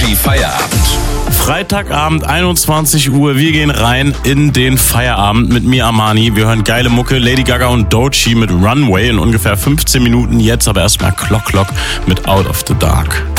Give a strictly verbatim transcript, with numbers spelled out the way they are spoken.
Energy Feierabend. Freitagabend, einundzwanzig Uhr. Wir gehen rein in den Feierabend mit mir, Armani. Wir hören geile Mucke, Lady Gaga und Doechii mit Runway in ungefähr fünfzehn Minuten. Jetzt aber erstmal Clock Clock mit Out of the Dark.